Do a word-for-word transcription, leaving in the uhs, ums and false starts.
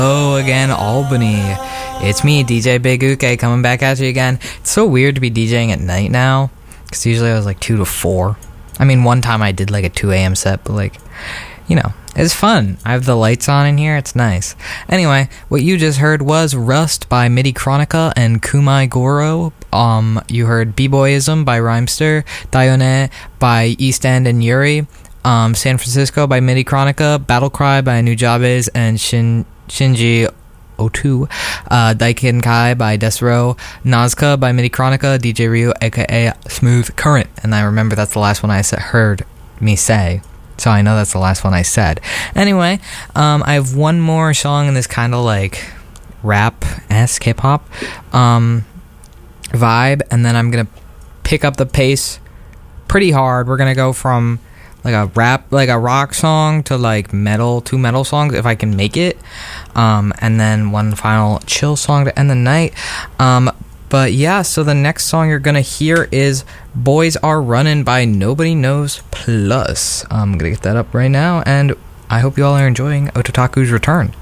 Hello again, Albany. It's me, D J Big Uke, coming back at you again. It's so weird to be DJing at night now, because usually I was like two to four. I mean, one time I did like a two a.m. set, but like, you know, it's fun. I have the lights on in here, it's nice. Anyway, what you just heard was Rust by Midi Chronica and Kumai Goro. Um, you heard B-Boyism by Rhymester, Dayone by East End and Yuri, um, San Francisco by Midi Chronica, Battle Cry by Nujabes and Shin Shinji O two, uh, Daikin Kai by Desro, Nazca by Midi Chronica, D J Ryu, aka Smooth Current. And I remember that's the last one I heard me say, so I know that's the last one I said. Anyway, um, I have one more song in this kind of like rap-esque hip-hop um, vibe, and then I'm going to pick up the pace pretty hard. We're going to go from like a rap, like a rock song to like metal, two metal songs if I can make it, um, and then one final chill song to end the night. Um, but yeah, so the next song you're gonna hear is Boys Are Running by Nobody Knows Plus. I'm gonna get that up right now, and I hope you all are enjoying Ototaku's Return.